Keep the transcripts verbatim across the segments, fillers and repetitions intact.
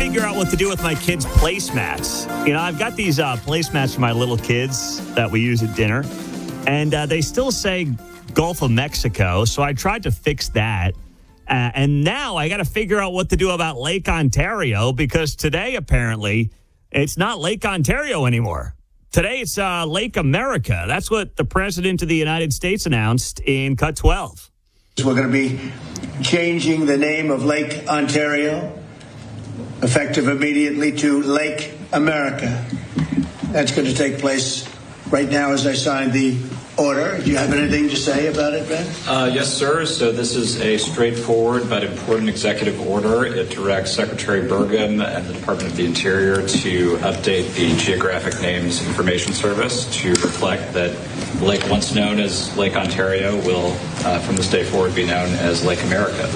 figure out what to do with my kids' placemats. You know, I've got these uh, placemats for my little kids that we use at dinner, and uh, they still say Gulf of Mexico, so I tried to fix that. Uh, and now I got to figure out what to do about Lake Ontario, because today, apparently, it's not Lake Ontario anymore. Today, it's uh, Lake America. That's what the President of the United States announced in Cut twelve. We're going to be changing the name of Lake Ontario, effective immediately, to Lake America. That's going to take place right now as I sign the order. Do you have anything to say about it, Ben? Uh, yes, sir. So this is a straightforward but important executive order. It directs Secretary Burgum and the Department of the Interior to update the Geographic Names Information Service to reflect that the lake once known as Lake Ontario will, uh, from this day forward, be known as Lake America.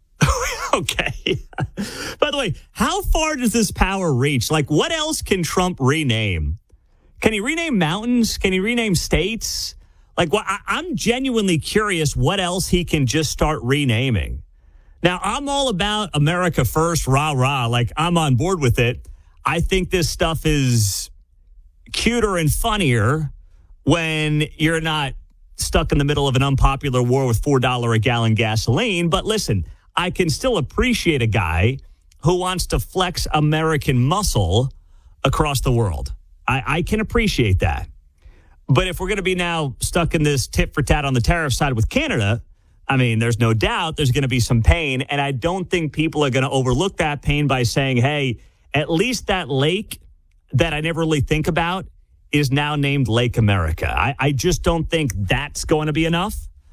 Okay. By the way, how far does this power reach? Like, what else can Trump rename? Can he rename mountains? Can he rename states? Like, well, I, I'm genuinely curious what else he can just start renaming. Now, I'm all about America first, rah, rah. Like, I'm on board with it. I think this stuff is cuter and funnier when you're not stuck in the middle of an unpopular war with four dollars a gallon gasoline. But listen, I can still appreciate a guy who wants to flex American muscle across the world. I, I can appreciate that. But if we're going to be now stuck in this tit for tat on the tariff side with Canada, I mean, there's no doubt there's going to be some pain. And I don't think people are going to overlook that pain by saying, hey, at least that lake that I never really think about is now named Lake America. I, I just don't think that's going to be enough.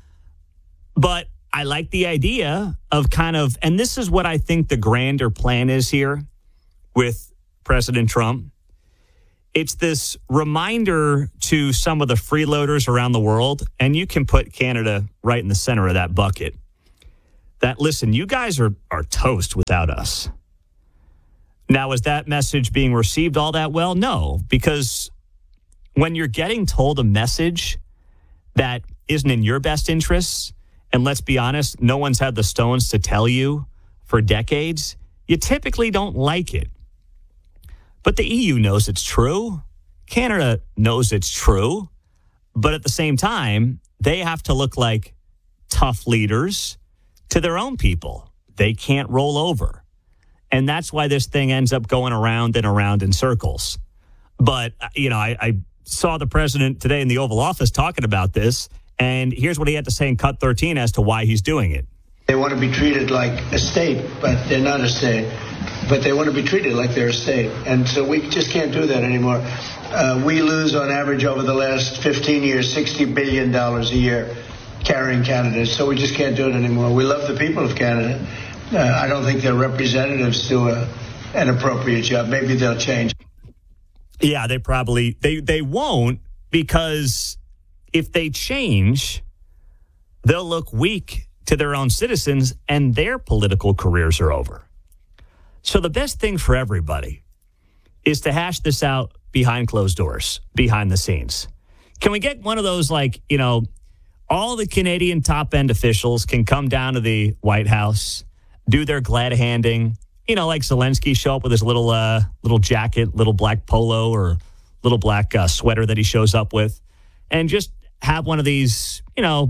But I like the idea of kind of, and this is what I think the grander plan is here with President Trump. It's this reminder to some of the freeloaders around the world, and you can put Canada right in the center of that bucket, that, listen, you guys are, are toast without us. Now, is that message being received all that well? No, because when you're getting told a message that isn't in your best interests, and let's be honest, no one's had the stones to tell you for decades, you typically don't like it. But the E U knows it's true. Canada knows it's true. But at the same time, they have to look like tough leaders to their own people. They can't roll over. And that's why this thing ends up going around and around in circles. But, you know, I, I saw the president today in the Oval Office talking about this. And here's what he had to say in Cut thirteen as to why he's doing it. They want to be treated like a state, but they're not a state. But they want to be treated like they're a state. And so we just can't do that anymore. Uh, we lose, on average, over the last fifteen years, sixty billion dollars a year carrying Canada. So we just can't do it anymore. We love the people of Canada. Uh, I don't think their representatives do a, an appropriate job. Maybe they'll change. Yeah, they probably, they, they won't, because if they change, they'll look weak to their own citizens and their political careers are over. So the best thing for everybody is to hash this out behind closed doors, behind the scenes. Can we get one of those, like, you know, all the Canadian top-end officials can come down to the White House, do their glad-handing, you know, like Zelensky, show up with his little uh, little jacket, little black polo or little black uh, sweater that he shows up with, and just have one of these, you know,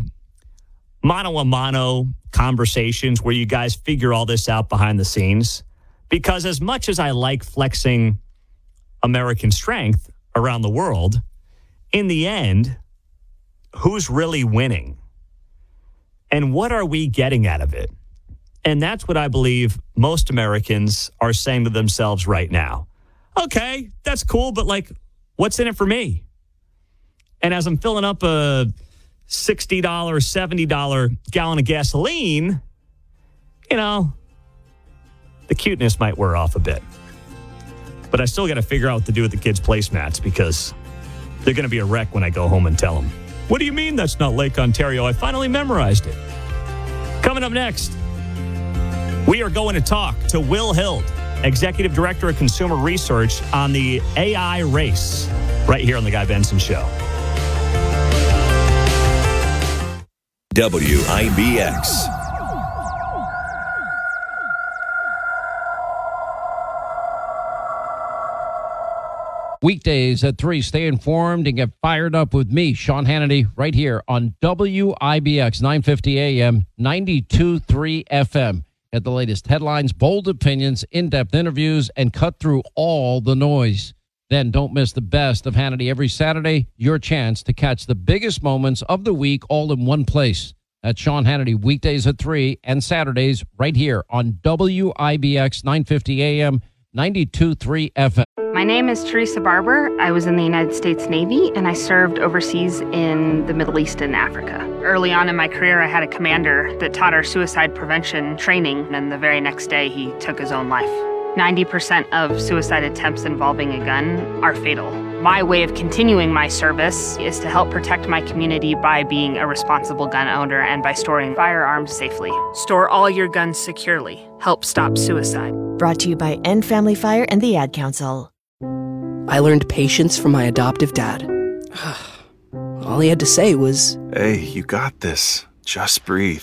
mano-a-mano conversations where you guys figure all this out behind the scenes. Because as much as I like flexing American strength around the world, in the end, who's really winning? And what are we getting out of it? And that's what I believe most Americans are saying to themselves right now. Okay, that's cool, but like, what's in it for me? And as I'm filling up a sixty dollars, seventy dollars gallon of gasoline, you know, the cuteness might wear off a bit. But I still got to figure out what to do with the kids' placemats, because they're going to be a wreck when I go home and tell them, what do you mean that's not Lake Ontario? I finally memorized it. Coming up next, we are going to talk to Will Hild, Executive Director of Consumer Research, on the A I race, right here on The Guy Benson Show. W I B X. Weekdays at three, stay informed and get fired up with me, Sean Hannity, right here on W I B X nine fifty A M, ninety-two point three F M. Get the latest headlines, bold opinions, in-depth interviews, and cut through all the noise. Then don't miss the best of Hannity every Saturday, your chance to catch the biggest moments of the week all in one place. That's Sean Hannity, weekdays at three and Saturdays right here on W I B X nine fifty A M, ninety-two point three F M. My name is Teresa Barber. I was in the United States Navy, and I served overseas in the Middle East and Africa. Early on in my career, I had a commander that taught our suicide prevention training, and the very next day, he took his own life. ninety percent of suicide attempts involving a gun are fatal. My way of continuing my service is to help protect my community by being a responsible gun owner and by storing firearms safely. Store all your guns securely. Help stop suicide. Brought to you by End Family Fire and the Ad Council. I learned patience from my adoptive dad. All he had to say was, "Hey, you got this. Just breathe."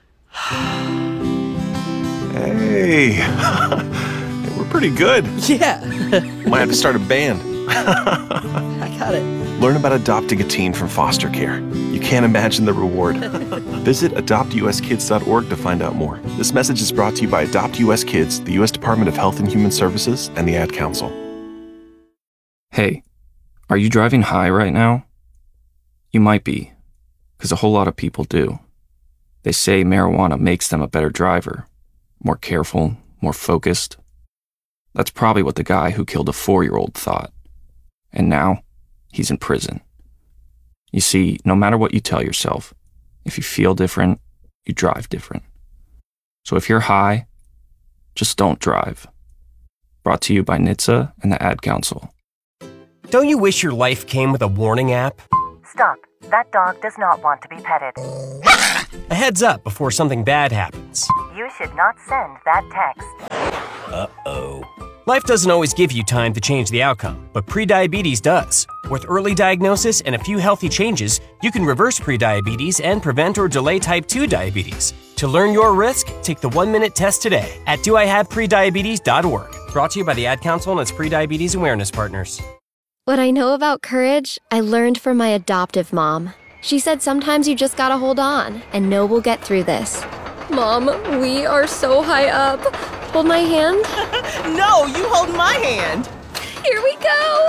Hey, we're pretty good. Yeah. Might have to start a band. I got it. Learn about adopting a teen from foster care. You can't imagine the reward. Visit adopt u s kids dot org to find out more. This message is brought to you by Adopt U S Kids, the U S Department of Health and Human Services, and the Ad Council. Hey, are you driving high right now? You might be, because a whole lot of people do. They say marijuana makes them a better driver, more careful, more focused. That's probably what the guy who killed a four-year-old thought. And now, he's in prison. You see, no matter what you tell yourself, if you feel different, you drive different. So if you're high, just don't drive. Brought to you by N H T S A and the Ad Council. Don't you wish your life came with a warning app? Stop. That dog does not want to be petted. A heads up before something bad happens. You should not send that text. Uh-oh. Life doesn't always give you time to change the outcome, but prediabetes does. With early diagnosis and a few healthy changes, you can reverse prediabetes and prevent or delay type two diabetes. To learn your risk, take the one-minute test today at do I have prediabetes dot org. Brought to you by the Ad Council and its prediabetes awareness partners. What I know about courage, I learned from my adoptive mom. She said sometimes you just gotta hold on and know we'll get through this. Mom, we are so high up. Hold my hand. No, you hold my hand. Here we go.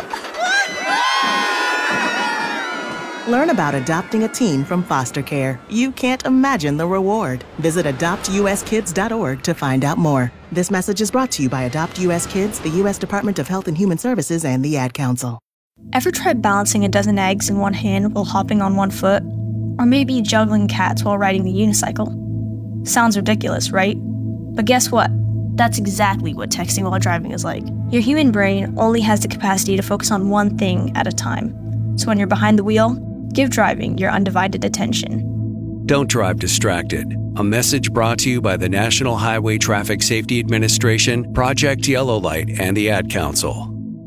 Learn about adopting a teen from foster care. You can't imagine the reward. Visit adopt u s kids dot org to find out more. This message is brought to you by Adopt U S Kids, the U S Department of Health and Human Services, and the Ad Council. Ever tried balancing a dozen eggs in one hand while hopping on one foot? Or maybe juggling cats while riding the unicycle? Sounds ridiculous, right? But guess what? That's exactly what texting while driving is like. Your human brain only has the capacity to focus on one thing at a time. So when you're behind the wheel, give driving your undivided attention. Don't drive distracted. A message brought to you by the National Highway Traffic Safety Administration, Project Yellow Light, and the Ad Council.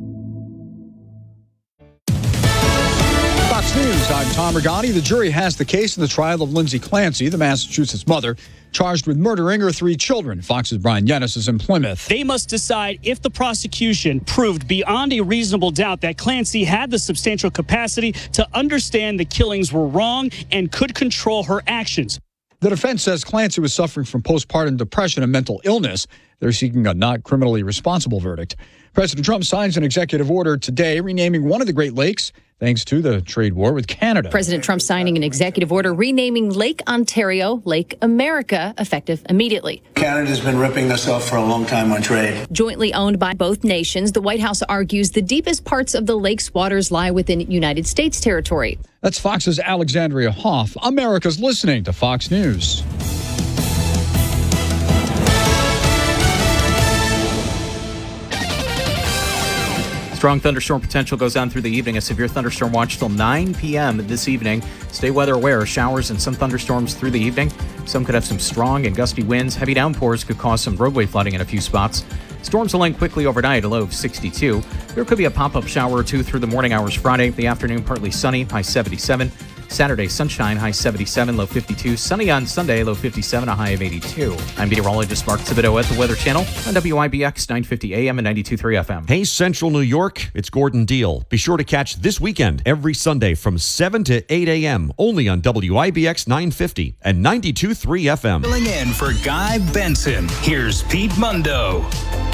Fox News, I'm Tom Regani. The jury has the case in the trial of Lindsay Clancy, the Massachusetts mother, charged with murdering her three children. Fox's Brian Yennis is in Plymouth. They must decide if the prosecution proved beyond a reasonable doubt that Clancy had the substantial capacity to understand the killings were wrong and could control her actions. The defense says Clancy was suffering from postpartum depression and mental illness. They're seeking a not criminally responsible verdict. President Trump signs an executive order today renaming one of the Great Lakes thanks to the trade war with Canada. President Trump signing an executive order renaming Lake Ontario Lake America, effective immediately. Canada's been ripping us off for a long time on trade. Jointly owned by both nations, the White House argues the deepest parts of the lake's waters lie within United States territory. That's Fox's Alexandria Hoff. America's listening to Fox News. Strong thunderstorm potential goes on through the evening. A severe thunderstorm watch till nine p.m. this evening. Stay weather aware. Showers and some thunderstorms through the evening. Some could have some strong and gusty winds. Heavy downpours could cause some roadway flooding in a few spots. Storms will end quickly overnight, a low of sixty-two. There could be a pop-up shower or two through the morning hours Friday. The afternoon, partly sunny, high seventy-seven. Saturday, sunshine, high seventy-seven, low fifty-two. Sunny on Sunday, low fifty-seven, a high of eighty-two. I'm meteorologist Mark Thibodeau at the Weather Channel on W I B X nine fifty A M and ninety-two point three F M. Hey, Central New York, it's Gordon Deal. Be sure to catch This Weekend every Sunday from seven to eight A M only on W I B X nine fifty and ninety-two point three F M. Filling in for Guy Benson, here's Pete Mundo.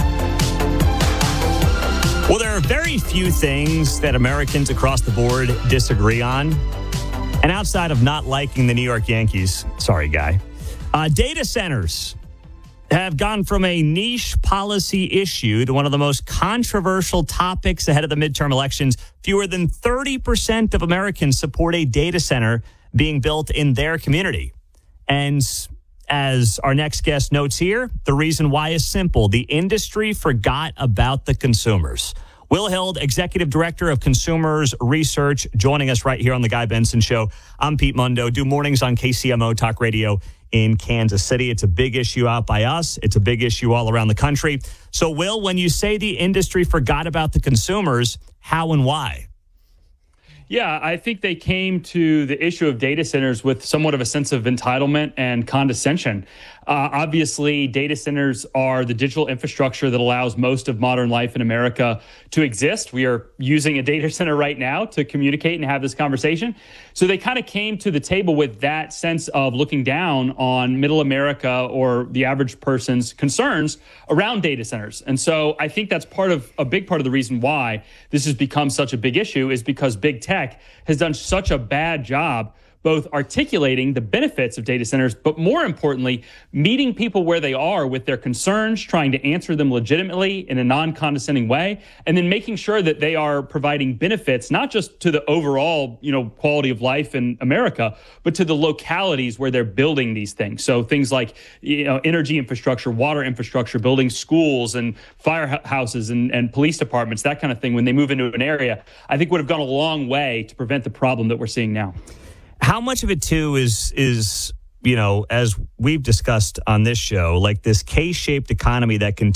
Well, there are very few things that Americans across the board disagree on. And outside of not liking the New York Yankees, sorry, Guy, uh, data centers have gone from a niche policy issue to one of the most controversial topics ahead of the midterm elections. Fewer than thirty percent of Americans support a data center being built in their community. And as our next guest notes here, the reason why is simple. The industry forgot about the consumers. Will Hild, Executive Director of Consumers Research, joining us right here on The Guy Benson Show. I'm Pete Mundo. Do mornings on K C M O Talk Radio in Kansas City. It's a big issue out by us. It's a big issue all around the country. So, Will, when you say the industry forgot about the consumers, how and why? Yeah, I think they came to the issue of data centers with somewhat of a sense of entitlement and condescension. Uh, obviously, data centers are the digital infrastructure that allows most of modern life in America to exist. We are using a data center right now to communicate and have this conversation. So they kind of came to the table with that sense of looking down on middle America or the average person's concerns around data centers. And so I think that's part of a big part of the reason why this has become such a big issue is because big tech has done such a bad job both articulating the benefits of data centers, but more importantly, meeting people where they are with their concerns, trying to answer them legitimately in a non-condescending way, and then making sure that they are providing benefits, not just to the overall, you know, quality of life in America, but to the localities where they're building these things. So things like, you know, energy infrastructure, water infrastructure, building schools and firehouses and, and police departments, that kind of thing, when they move into an area, I think would have gone a long way to prevent the problem that we're seeing now. How much of it, too, is, is you know, as we've discussed on this show, like this K-shaped economy that continues